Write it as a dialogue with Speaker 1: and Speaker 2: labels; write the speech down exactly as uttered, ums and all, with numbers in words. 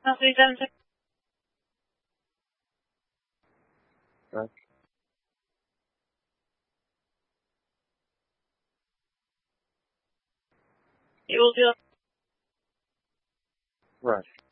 Speaker 1: No, three seven six.
Speaker 2: Right.
Speaker 1: It will do.
Speaker 2: Right.